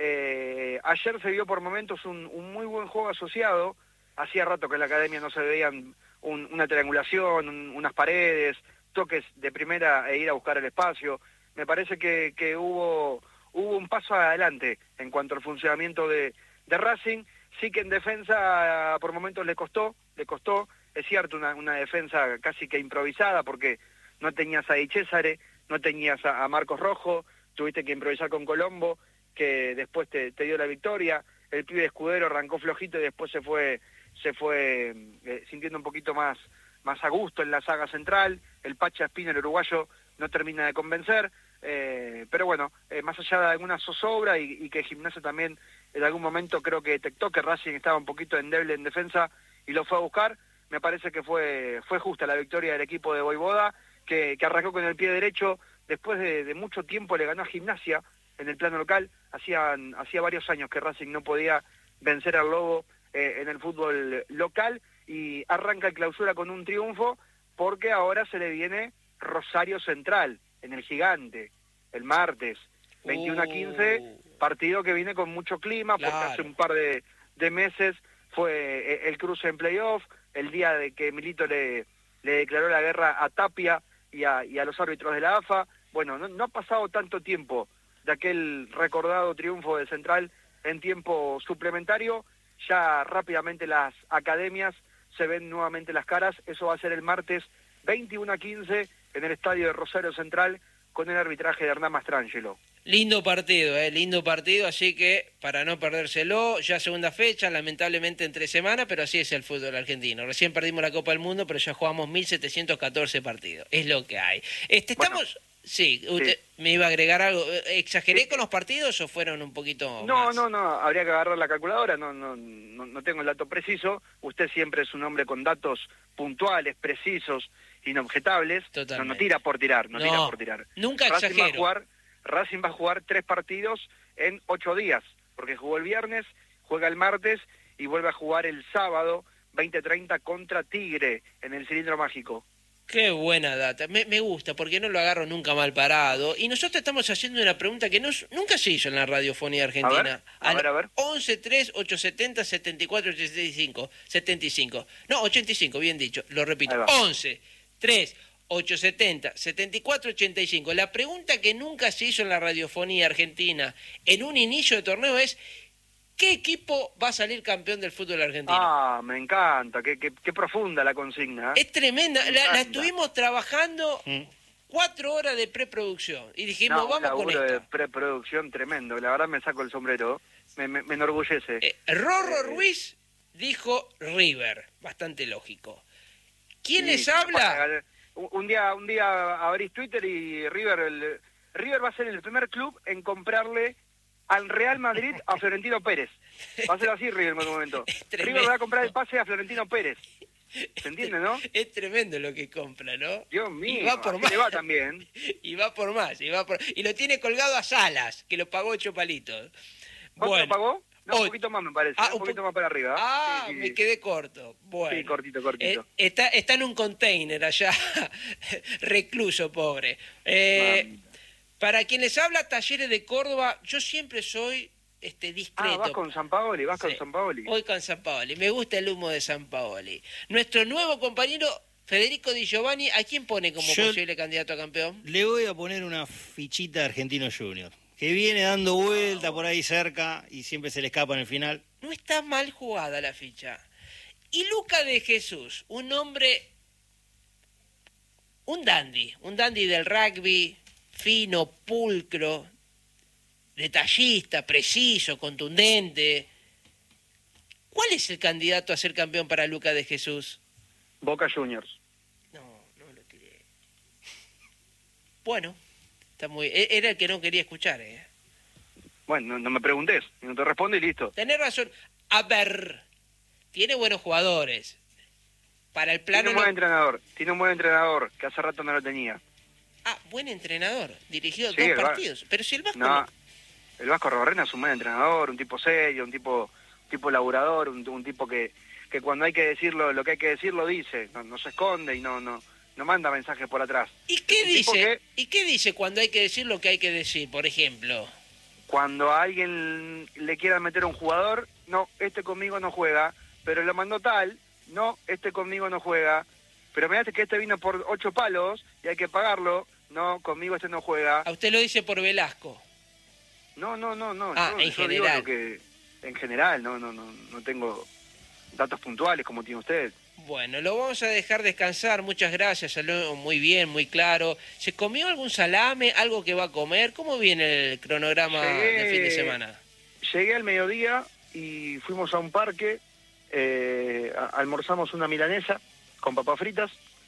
Speaker 5: eh, ayer se vio por momentos un, un muy buen juego asociado, hacía rato que en la academia no se veían un, una triangulación, un, unas paredes, toques de primera e ir a buscar el espacio. Me parece que, que hubo, hubo un paso adelante en cuanto al funcionamiento de, de Racing. Sí que en defensa por momentos le costó, le costó, es cierto, una, una defensa casi que improvisada porque no tenías a Di Césare, no tenías a, a Marcos Rojo, tuviste que improvisar con Colombo, que después te, te dio la victoria. El pibe Escudero arrancó flojito y después se fue se fue eh, sintiendo un poquito más, más a gusto en la saga central. El Pacha Espina, el uruguayo, no termina de convencer, eh, pero bueno, eh, más allá de alguna zozobra y, y que Gimnasia también en algún momento creo que detectó que Racing estaba un poquito endeble en defensa y lo fue a buscar, me parece que fue, fue justa la victoria del equipo de Voivoda, que, que arrancó con el pie derecho, después de, de mucho tiempo le ganó a Gimnasia en el plano local, hacían, hacía varios años que Racing no podía vencer al Lobo eh, en el fútbol local, y arranca el clausura con un triunfo, porque ahora se le viene Rosario Central, en el Gigante, el martes, veintiuno a quince, partido que viene con mucho clima, porque
Speaker 1: Claro.
Speaker 5: hace un par de, de meses fue el cruce en playoff, el día de que Milito le, le declaró la guerra a Tapia y a, y a los árbitros de la A F A. Bueno, no, no ha pasado tanto tiempo de aquel recordado triunfo de Central en tiempo suplementario, ya rápidamente las academias se ven nuevamente las caras. Eso va a ser el martes veintiuno a quince en el estadio de Rosario Central con el arbitraje de Hernán Mastrangelo.
Speaker 1: Lindo partido, eh, lindo partido, así que para no perdérselo, ya segunda fecha, lamentablemente en tres semanas, pero así es el fútbol argentino. Recién perdimos la Copa del Mundo, pero ya jugamos mil setecientos catorce partidos, es lo que hay. Este, estamos...
Speaker 5: Bueno,
Speaker 1: sí, usted
Speaker 5: sí.
Speaker 1: me iba a agregar algo. ¿Exageré
Speaker 5: Sí.
Speaker 1: con los partidos o fueron un poquito
Speaker 5: No,
Speaker 1: más?
Speaker 5: no, no, habría que agarrar la calculadora, no, no, no, no tengo el dato preciso. Usted siempre es un hombre con datos puntuales, precisos, inobjetables. No, no
Speaker 1: Totalmente.
Speaker 5: tira por tirar, no,
Speaker 1: No,
Speaker 5: tira por tirar.
Speaker 1: nunca
Speaker 5: Racing va a
Speaker 1: exagero.
Speaker 5: jugar, Racing va a jugar tres partidos en ocho días, porque jugó el viernes, juega el martes y vuelve a jugar el sábado veinte treinta contra Tigre en el Cilindro Mágico.
Speaker 1: Qué buena data, me, me gusta porque no lo agarro nunca mal parado. Y nosotros estamos haciendo una pregunta que no, nunca se hizo en la radiofonía argentina.
Speaker 5: A ver, a ver, a ver.
Speaker 1: once tres ocho setenta setenta y cuatro ochenta y cinco setenta y cinco. No, ochenta y cinco, bien dicho, lo repito. once tres ocho setenta setenta y cuatro ochenta y cinco. La pregunta que nunca se hizo en la radiofonía argentina en un inicio de torneo es: ¿qué equipo va a salir campeón del fútbol argentino?
Speaker 5: Ah, me encanta, qué, qué, qué profunda la consigna. ¿eh?
Speaker 1: Es tremenda, la, la estuvimos trabajando mm. cuatro horas de preproducción y dijimos,
Speaker 5: no,
Speaker 1: vamos con esta.
Speaker 5: de preproducción tremendo, la verdad me saco el sombrero, me, me, me enorgullece.
Speaker 1: Eh, Rorro eh, Ruiz dijo River, bastante lógico. ¿Quién sí, les habla?
Speaker 5: Un, un día un día abrís Twitter y River, el, River va a ser el primer club en comprarle al Real Madrid a Florentino Pérez. Va a ser así River en algún momento. River va a comprar el pase a Florentino Pérez. ¿Se entiende, no?
Speaker 1: Es tremendo lo que compra, ¿no?
Speaker 5: Dios mío,
Speaker 1: y va por más.
Speaker 5: Le va también.
Speaker 1: Y va por más, y va por... y lo tiene colgado a Salas, que lo pagó ocho palitos.
Speaker 5: ¿Cuánto
Speaker 1: bueno.
Speaker 5: lo pagó? No,
Speaker 1: oh.
Speaker 5: un poquito más me parece,
Speaker 1: ah,
Speaker 5: un poquito
Speaker 1: un po...
Speaker 5: más para arriba.
Speaker 1: Ah,
Speaker 5: sí, sí,
Speaker 1: me
Speaker 5: sí.
Speaker 1: quedé corto. Bueno.
Speaker 5: Sí, cortito, cortito.
Speaker 1: Eh, está, está en un container allá, recluso, pobre. Eh, para quien les habla, Talleres de Córdoba, yo siempre soy este, discreto.
Speaker 5: Ah, vas con Sampaoli, vas
Speaker 1: sí,
Speaker 5: con Sampaoli.
Speaker 1: Voy con Sampaoli, me gusta el humo de Sampaoli. Nuestro nuevo compañero Federico Di Giovanni, ¿a quién pone como yo posible candidato a campeón?
Speaker 2: Le voy a poner una fichita de Argentino Junior, que viene dando vuelta por ahí cerca y siempre se le escapa en el final.
Speaker 1: No está mal jugada la ficha. Y Luca de Jesús, un hombre, un dandy, un dandy del rugby, fino, pulcro, detallista, preciso, contundente. ¿Cuál es el candidato a ser campeón para Luca de Jesús?
Speaker 5: Boca Juniors.
Speaker 1: No, no lo tiré. Bueno, está muy... era el que no quería escuchar, ¿eh?
Speaker 5: Bueno, no, no me preguntes, no te respondo y listo.
Speaker 1: Tenés razón. A ver, tiene buenos jugadores. Para el plano...
Speaker 5: Tiene un buen
Speaker 1: no...
Speaker 5: entrenador, tiene un buen entrenador, que hace rato no lo tenía.
Speaker 1: Ah, buen entrenador, dirigió
Speaker 5: sí,
Speaker 1: dos partidos. Va... Pero si el Vasco...
Speaker 5: No,
Speaker 1: no...
Speaker 5: el Vasco Robarrena es un buen entrenador, un tipo serio, un tipo tipo laburador, un, un tipo que, que cuando hay que decirlo, lo que hay que decir lo dice, no, no se esconde y no no no manda mensajes por atrás.
Speaker 1: ¿Y qué
Speaker 5: un
Speaker 1: dice?
Speaker 5: Que,
Speaker 1: ¿Y qué dice cuando hay que decir lo que hay que decir, por ejemplo?
Speaker 5: Cuando a alguien le quiera meter a un jugador, no, este conmigo no juega, pero lo mandó tal, no, este conmigo no juega, pero mirate que este vino por ocho palos y hay que pagarlo, no, conmigo este no juega.
Speaker 1: A usted lo dice por Velasco.
Speaker 5: No, no, no, no.
Speaker 1: Ah,
Speaker 5: yo,
Speaker 1: en
Speaker 5: yo
Speaker 1: general.
Speaker 5: Digo lo que, en general, no, no, no, no tengo datos puntuales como tiene usted.
Speaker 1: Bueno, lo vamos a dejar descansar. Muchas gracias, habló muy bien, muy claro. ¿Se comió algún salame, algo que va a comer? ¿Cómo viene el cronograma
Speaker 5: llegué,
Speaker 1: de fin de semana?
Speaker 5: Llegué al mediodía y fuimos a un parque, eh, a, almorzamos una milanesa con papas fritas.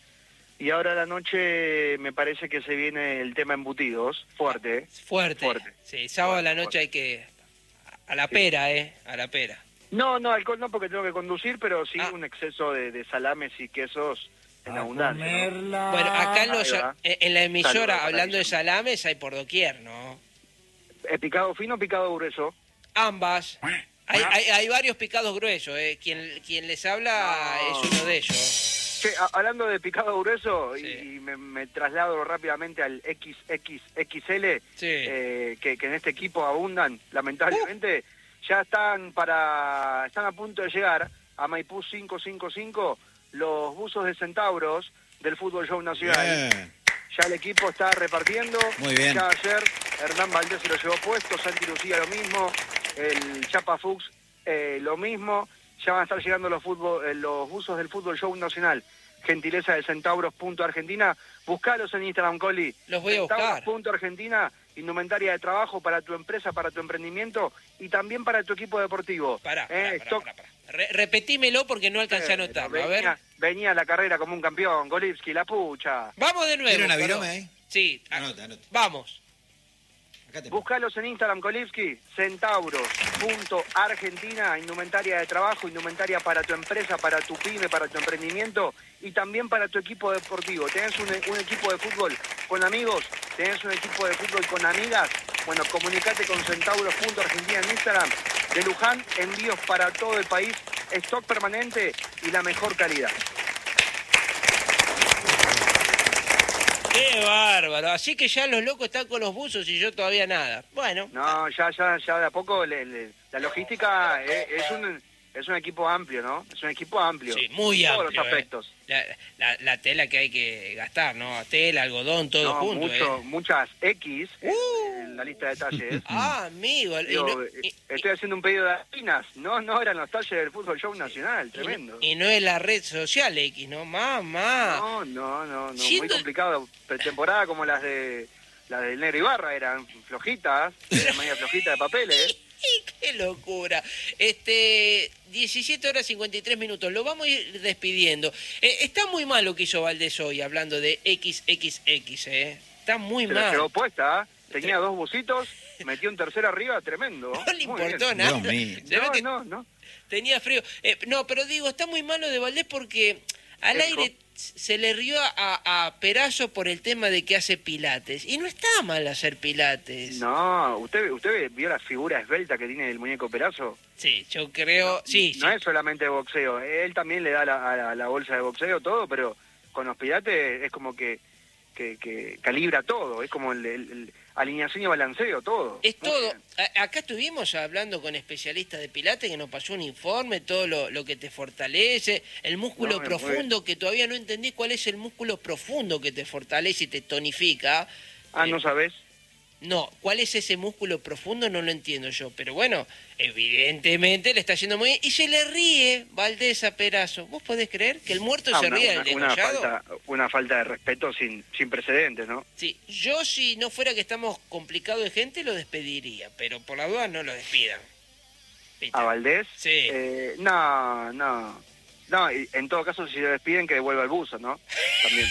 Speaker 5: Y ahora a la noche me parece que se viene el tema embutidos, fuerte, ¿eh?
Speaker 1: Fuerte. Fuerte. Sí, sábado fuerte, a la noche fuerte. Hay que... A la pera, sí. ¿eh? A la pera.
Speaker 5: No, no, alcohol no porque tengo que conducir, pero sí ah. un exceso de, de salames y quesos en a abundancia, ¿no?
Speaker 1: Bueno, acá en, los, en la emisora, Salud, hablando de salames, hay por doquier, ¿no?
Speaker 5: ¿Picado fino o picado grueso?
Speaker 1: Ambas. Hay, hay, hay varios picados gruesos, ¿eh? Quien, quien les habla no. es uno de ellos.
Speaker 5: Che, hablando de picado grueso, sí. y, y me, me traslado rápidamente al equis equis equis ele, sí. eh, que, que en este equipo abundan, lamentablemente, uh. ya están para están a punto de llegar a Maipú quinientos cincuenta y cinco los buzos de Centauros del Fútbol Show Nacional. Bien. Ya el equipo está repartiendo.
Speaker 3: Muy bien.
Speaker 5: Ya ayer Hernán Valdés se lo llevó puesto, Santi Lucía lo mismo, el Chapa Fuchs eh, lo mismo. Ya van a estar llegando los fútbol, eh, los buzos del Fútbol Show Nacional. Gentileza de Centauros.Argentina. Buscalos en Instagram, Coli.
Speaker 1: Los voy a buscar.
Speaker 5: Centauros.Argentina, indumentaria de trabajo para tu empresa, para tu emprendimiento y también para tu equipo deportivo.
Speaker 1: Pará, pará, eh, pará, pará, pará. Re repetímelo porque no alcancé eh, a anotarlo.
Speaker 5: Venía,
Speaker 1: a ver.
Speaker 5: venía a la carrera como un campeón, Golivsky, la pucha.
Speaker 1: Vamos de nuevo.
Speaker 3: ¿Tiene una virome ahí?
Speaker 1: Sí.
Speaker 3: Anota, anota.
Speaker 1: Vamos.
Speaker 3: Acá te
Speaker 5: Buscalos en Instagram, Kolivsky, centauros.argentina, indumentaria de trabajo, indumentaria para tu empresa, para tu pyme, para tu emprendimiento y también para tu equipo deportivo. ¿Tenés un, un equipo de fútbol con amigos? ¿Tenés un equipo de fútbol con amigas? Bueno, comunicate con centauros.argentina en Instagram. De Luján, envíos para todo el país, stock permanente y la mejor calidad.
Speaker 1: ¡Qué bárbaro! Así que ya los locos están con los buzos y yo todavía nada. Bueno.
Speaker 5: No, ya, ya, ya de a poco le, le, la logística es, es un es un equipo amplio, ¿no? Es un equipo amplio.
Speaker 1: Sí, muy
Speaker 5: en
Speaker 1: amplio.
Speaker 5: todos los aspectos.
Speaker 1: Eh. La, la, la tela que hay que gastar, ¿no? Tela, algodón, todo
Speaker 5: no,
Speaker 1: junto.
Speaker 5: Mucho,
Speaker 1: eh.
Speaker 5: Muchas X
Speaker 1: Uh.
Speaker 5: en, en la lista de talles.
Speaker 1: Ah, amigo.
Speaker 5: Digo,
Speaker 1: y no, y,
Speaker 5: estoy haciendo un pedido de harpinas. No, no eran los talles del Fútbol Show Nacional. Tremendo.
Speaker 1: Y, y no es la red social X, ¿no? Mamá.
Speaker 5: No, no, no, no.
Speaker 1: Siento...
Speaker 5: Muy complicado. Pretemporada como las de las del Negro Ibarra eran flojitas, eran media flojitas de papeles.
Speaker 1: ¡Qué locura! Este, diecisiete horas cincuenta y tres minutos. Lo vamos a ir despidiendo. Eh, está muy mal lo que hizo Valdés hoy, hablando de equis equis equis, ¿eh? Está muy
Speaker 5: Se
Speaker 1: mal.
Speaker 5: la quedó puesta, ¿eh? Tenía dos bucitos, metió un tercero arriba, tremendo.
Speaker 1: No le
Speaker 5: Muy
Speaker 1: importó
Speaker 5: bien.
Speaker 1: nada.
Speaker 3: Dios mío.
Speaker 1: Se ve
Speaker 5: No,
Speaker 1: que
Speaker 5: no, no.
Speaker 1: tenía frío. Eh, no, pero digo, está muy malo de Valdés porque al
Speaker 5: ¿Qué
Speaker 1: aire
Speaker 5: dijo?
Speaker 1: se le rió a, a Perazo por el tema de que hace pilates. Y no está mal hacer pilates.
Speaker 5: No, ¿usted, ¿usted vio la figura esbelta que tiene el muñeco Perazo?
Speaker 1: Sí, yo creo... Sí,
Speaker 5: No
Speaker 1: sí.
Speaker 5: es solamente boxeo, él también le da la, a la, la bolsa de boxeo todo, pero con los pilates es como que, que, que calibra todo, es como el, el- el alineación y balanceo, todo.
Speaker 1: Es
Speaker 5: Muy
Speaker 1: todo.
Speaker 5: bien.
Speaker 1: A- acá estuvimos hablando con especialistas de pilates que nos pasó un informe, todo lo, lo que te fortalece, el músculo
Speaker 5: No, muy
Speaker 1: profundo, que todavía no entendí cuál es el músculo profundo que te fortalece y te tonifica.
Speaker 5: Ah,
Speaker 1: Eh,
Speaker 5: ¿no sabés?
Speaker 1: No, ¿cuál es ese músculo profundo? No lo entiendo yo. Pero bueno, evidentemente le está yendo muy bien. Y se le ríe Valdés a Perazo. ¿Vos podés creer que el muerto
Speaker 5: Ah,
Speaker 1: se
Speaker 5: una,
Speaker 1: ríe
Speaker 5: una-
Speaker 1: del
Speaker 5: una
Speaker 1: degollado?
Speaker 5: falta, una falta de respeto sin, sin precedentes, ¿no?
Speaker 1: Sí, yo si no fuera que estamos complicados de gente lo despediría, pero por la duda no lo despidan. ¿Viste?
Speaker 5: ¿A Valdés?
Speaker 1: Sí.
Speaker 5: Eh, no, no. No, y en todo caso, si lo despiden, que devuelva el buzo, ¿no? También.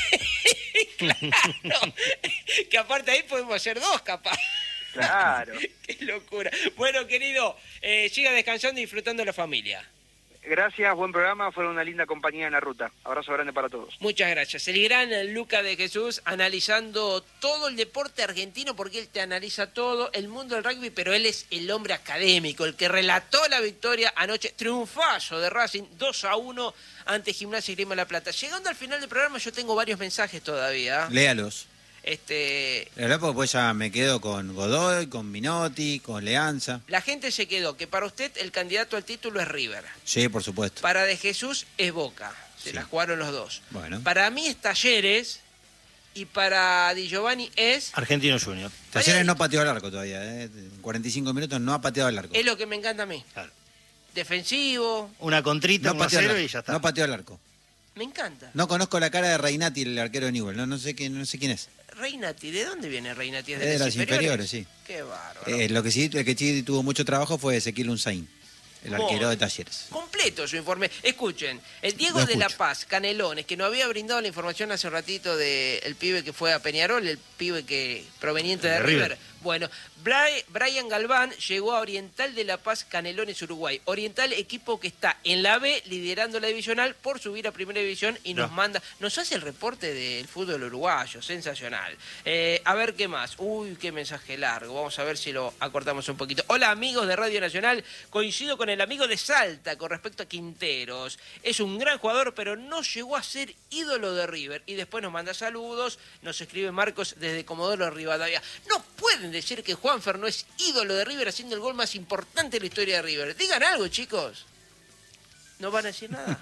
Speaker 1: Claro, que aparte ahí podemos hacer dos capaz.
Speaker 5: Claro.
Speaker 1: Qué locura. Bueno, querido, eh, siga descansando y disfrutando de la familia.
Speaker 5: Gracias, buen programa, fueron una linda compañía en la ruta. Abrazo grande para todos.
Speaker 1: Muchas gracias. El gran Luca de Jesús analizando todo el deporte argentino, porque él te analiza todo, el mundo del rugby, pero él es el hombre académico, el que relató la victoria anoche, triunfazo de Racing, dos a uno ante Gimnasia y Grima de la Plata. Llegando al final del programa yo tengo varios mensajes todavía.
Speaker 3: Léalos.
Speaker 1: Este,
Speaker 3: Léalos porque pues ya me quedo con Godoy, con Minotti, con Leanza.
Speaker 1: la gente se quedó que para usted el candidato al título es River.
Speaker 3: Sí, por supuesto.
Speaker 1: Para De Jesús es Boca. Se
Speaker 3: Sí.
Speaker 1: la jugaron los dos.
Speaker 3: Bueno.
Speaker 1: Para mí es Talleres y para Di Giovanni es...
Speaker 2: Argentino Junior.
Speaker 3: Talleres no pateó al arco todavía, ¿eh? En cuarenta y cinco minutos no ha pateado al arco.
Speaker 1: Es lo que me encanta a mí.
Speaker 2: Claro.
Speaker 1: Defensivo,
Speaker 2: Una contrita,
Speaker 3: No
Speaker 2: uno a
Speaker 3: pateó al
Speaker 2: cero
Speaker 3: arco.
Speaker 2: y ya está.
Speaker 3: No pateó al arco.
Speaker 1: me encanta.
Speaker 3: No conozco la cara de Reinati, el arquero de Newell. No, no sé quién, no sé quién es.
Speaker 1: Reinati, ¿de dónde viene Reinati? ¿Es
Speaker 3: Es de las inferiores, sí.
Speaker 1: Qué bárbaro.
Speaker 3: Eh, lo que sí, el que sí tuvo mucho trabajo fue Ezequiel Unzaín, el
Speaker 1: Oh.
Speaker 3: arquero de Talleres.
Speaker 1: Completo su informe. Escuchen, el Diego
Speaker 3: Lo
Speaker 1: de la
Speaker 3: escucho.
Speaker 1: Paz, Canelones, que nos había brindado la información hace un ratito del pibe que fue a Peñarol, el pibe que proveniente de,
Speaker 2: De
Speaker 1: River.
Speaker 2: River.
Speaker 1: Bueno, Bri- Brian Galván llegó a Oriental de La Paz, Canelones, Uruguay. Oriental, equipo que está en la B, liderando la divisional por subir a Primera División y nos
Speaker 2: No.
Speaker 1: manda, nos hace el reporte del fútbol uruguayo, sensacional. Eh, a ver qué más. Uy, qué mensaje largo. Vamos a ver si lo acortamos un poquito. Hola amigos de Radio Nacional, coincido con el amigo de Salta con respecto a Quinteros. Es un gran jugador, pero no llegó a ser ídolo de River. Y después nos manda saludos, nos escribe Marcos desde Comodoro Rivadavia. No pueden decir que Juanfer no es ídolo de River haciendo el gol más importante de la historia de River. Digan algo, chicos. ¿No van a decir nada?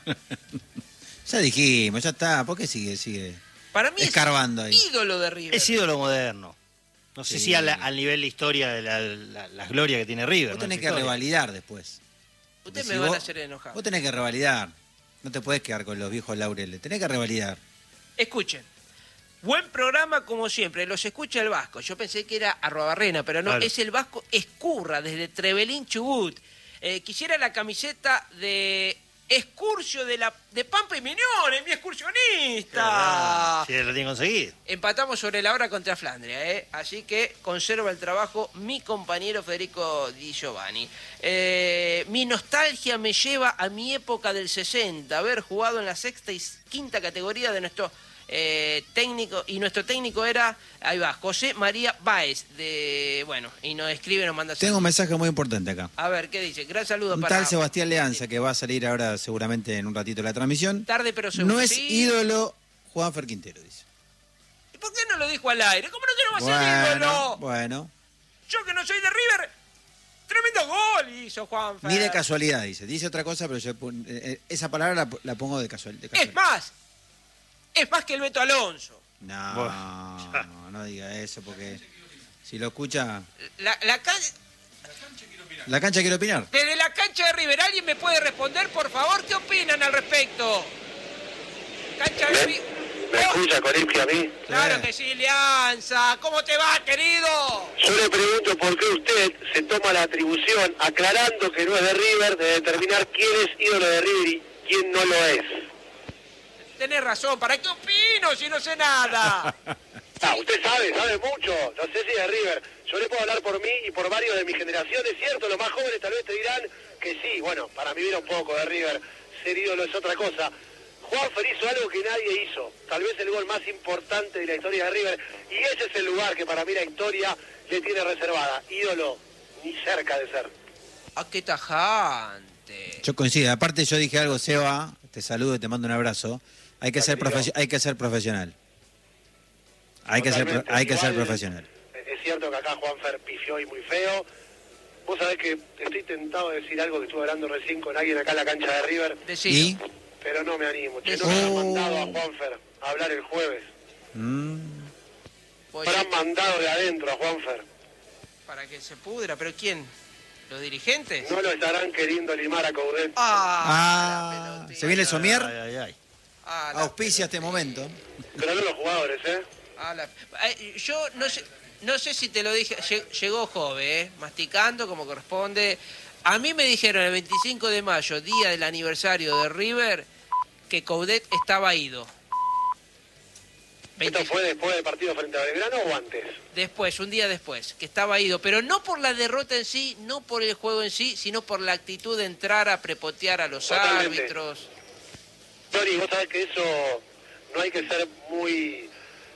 Speaker 3: Ya dijimos, ya está. ¿Por qué sigue, sigue
Speaker 1: Para mí
Speaker 3: escarbando
Speaker 1: es
Speaker 3: ahí?
Speaker 1: ídolo de River.
Speaker 2: Es ídolo moderno. No sé
Speaker 3: Sí.
Speaker 2: si a la- al nivel de historia de la, la- la gloria que tiene River.
Speaker 3: Vos
Speaker 2: ¿no?
Speaker 3: tenés
Speaker 2: Su
Speaker 3: que
Speaker 2: historia.
Speaker 3: revalidar después.
Speaker 1: Ustedes
Speaker 3: Si
Speaker 1: me van
Speaker 3: vos-
Speaker 1: a hacer enojar.
Speaker 3: Vos tenés que revalidar. No te podés quedar con los viejos laureles. Tenés que revalidar.
Speaker 1: Escuchen. Buen programa como siempre, los escucha el Vasco. Yo pensé que era Arrobarrena, pero no,
Speaker 2: Claro.
Speaker 1: es el Vasco Escurra, desde Trevelín, Chubut. Eh, quisiera la camiseta de Excursio de, la, de Pampa y Miñones, mi excursionista.
Speaker 2: Sí, lo tiene conseguido.
Speaker 1: Empatamos sobre la hora contra Flandria, ¿eh? Así que conserva el trabajo mi compañero Federico Di Giovanni. Eh, mi nostalgia me lleva a mi época del sesenta, haber jugado en la sexta y quinta categoría de nuestro eh, técnico, y nuestro técnico era, ahí va, José María Báez, de, bueno, y nos escribe, nos manda...
Speaker 3: Tengo un mensaje muy importante acá.
Speaker 1: A ver, ¿qué dice? Gran saludo
Speaker 3: Un
Speaker 1: para...
Speaker 3: tal Sebastián Leanza, que va a salir ahora seguramente en un ratito de la transmisión.
Speaker 1: Tarde pero seguro.
Speaker 3: No es
Speaker 1: sí.
Speaker 3: ídolo Juanfer Quintero, dice.
Speaker 1: ¿Y por qué no lo dijo al aire? ¿Cómo no que no va a ser
Speaker 3: Bueno,
Speaker 1: ídolo?
Speaker 3: bueno.
Speaker 1: Yo que no soy de River, tremendo gol hizo Juanfer.
Speaker 3: Ni de casualidad, dice. Dice otra cosa, pero yo pon- eh, esa palabra la, la pongo de, casual, de casualidad.
Speaker 1: Es más, es más que el Beto Alonso.
Speaker 3: No,
Speaker 2: Bueno, ya.
Speaker 3: no, no diga eso, porque si lo escucha...
Speaker 1: La, la can-
Speaker 3: La cancha quiere opinar.
Speaker 1: Desde la cancha de River, ¿alguien me puede responder, por favor? ¿Qué opinan al respecto? Cancha de River.
Speaker 6: ¿Me escucha, Corinti, a mí?
Speaker 1: Claro
Speaker 3: Sí.
Speaker 1: que sí, Leanza. ¿Cómo te va, querido?
Speaker 6: Yo le pregunto por qué usted se toma la atribución, aclarando que no es de River, de determinar quién es ídolo de River y quién no lo es.
Speaker 1: Tenés razón. ¿Para qué opino si no sé nada?
Speaker 6: Ah, usted sabe, sabe mucho. No sé si es de River. Yo le puedo hablar por mí y por varios de mi generación. Es cierto, los más jóvenes tal vez te dirán que sí. Bueno, para mí viene un poco de River. Ser ídolo es otra cosa. Juanfer hizo algo que nadie hizo. Tal vez el gol más importante de la historia de River. Y ese es el lugar que para mí la historia le tiene reservada. Ídolo, ni cerca de ser.
Speaker 1: ¡Ah, qué tajante!
Speaker 3: Yo coincido. Aparte yo dije algo, Seba, te saludo y te mando un abrazo. Hay que, ser,
Speaker 6: Tranquilo.
Speaker 3: profe- hay que ser profesional. Hay que ser, pro-
Speaker 6: Totalmente.
Speaker 3: hay que ser
Speaker 6: Igual,
Speaker 3: profesional.
Speaker 6: Es cierto que acá Juanfer pifió y muy feo. Vos sabés que estoy tentado de decir algo que estuve hablando recién con alguien acá en la cancha de River,
Speaker 1: Decilo.
Speaker 3: Y...
Speaker 6: pero no me animo. Che, no
Speaker 1: Oh.
Speaker 6: me han mandado a Juanfer a hablar el jueves.
Speaker 3: Mm,
Speaker 1: Pues,
Speaker 6: Me han mandado de adentro a Juanfer.
Speaker 1: para que se pudra. ¿Pero quién? ¿Los dirigentes?
Speaker 6: No lo estarán queriendo limar a Coudet.
Speaker 1: ¡Ah!
Speaker 3: Ah,
Speaker 1: la pelotita.
Speaker 3: ¿se viene el somier?
Speaker 2: Ay, ay, ay.
Speaker 1: Ah, la
Speaker 3: Auspicia este momento.
Speaker 6: Pero no los jugadores, ¿eh?
Speaker 1: Ah, la- Ay, yo no sé, no sé si te lo dije, lle- llegó Jove, ¿eh? Masticando como corresponde. A mí me dijeron el veinticinco de mayo, día del aniversario de River, que Coudet estaba ido.
Speaker 6: ¿Esto fue después del partido frente a Belgrano o antes?
Speaker 1: Después, un día después, que estaba ido, pero no por la derrota en sí, no por el juego en sí, sino por la actitud de entrar a prepotear a los
Speaker 6: Totalmente.
Speaker 1: árbitros.
Speaker 6: Tony, vos sabés que eso no hay que ser muy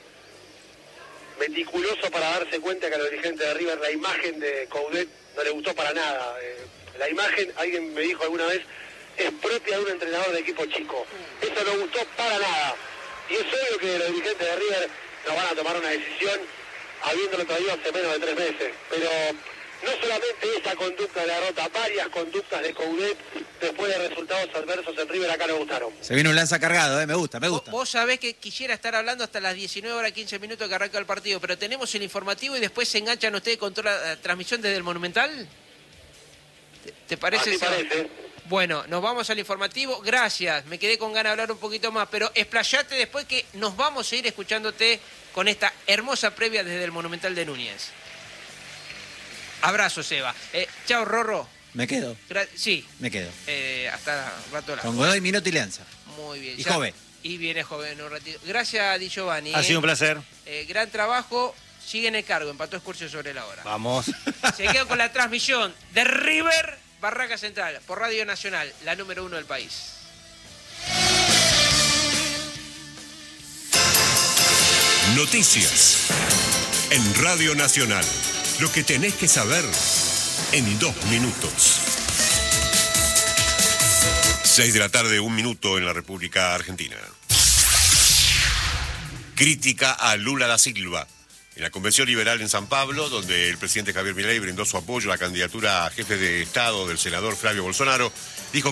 Speaker 6: meticuloso para darse cuenta que a los dirigentes de River la imagen de Coudet no le gustó para nada. Eh, la imagen, alguien me dijo alguna vez, es propia de un entrenador de equipo chico. Eso no gustó para nada. Y es obvio que los dirigentes de River no van a tomar una decisión habiéndolo traído hace menos de tres meses. Pero no solamente esa conducta de la derrota, varias conductas de Coudet después de resultados adversos en River acá no gustaron.
Speaker 3: Se viene un lanza cargado, ¿eh? Me gusta, me
Speaker 1: Vos,
Speaker 3: gusta.
Speaker 1: vos sabés que quisiera estar hablando hasta las diecinueve horas quince minutos que arranca el partido, pero tenemos el informativo y después se enganchan ustedes con toda la eh, transmisión desde el Monumental. ¿Te, te parece?
Speaker 6: Así
Speaker 1: Seba?
Speaker 6: parece.
Speaker 1: Bueno, nos vamos al informativo. Gracias, me quedé con ganas de hablar un poquito más, pero explayate después que nos vamos a ir escuchándote con esta hermosa previa desde el Monumental de Núñez. Abrazo, Seba. Eh, chao, Rorro.
Speaker 3: Me quedo,
Speaker 1: Gra- sí,
Speaker 3: me quedo.
Speaker 1: eh, hasta rato largo.
Speaker 3: Con Godoy, Minuto y Leanza.
Speaker 1: Muy bien.
Speaker 3: Y
Speaker 1: ya-
Speaker 3: Jove.
Speaker 1: Y viene Jove en un ratito. Gracias, Di Giovanni.
Speaker 2: Ha
Speaker 1: eh.
Speaker 2: sido un placer.
Speaker 1: Eh, gran trabajo. Sigue en el cargo. Empató Excursio sobre la hora.
Speaker 2: Vamos.
Speaker 1: Se queda con la transmisión de River Barraca Central por Radio Nacional, la número uno del país.
Speaker 7: Noticias en Radio Nacional. Lo que tenés que saber en dos minutos. Seis de la tarde, un minuto en la República Argentina. Crítica a Lula da Silva. En la Convención Liberal en San Pablo, donde el presidente Javier Milei brindó su apoyo a la candidatura a jefe de Estado del senador Flavio Bolsonaro, dijo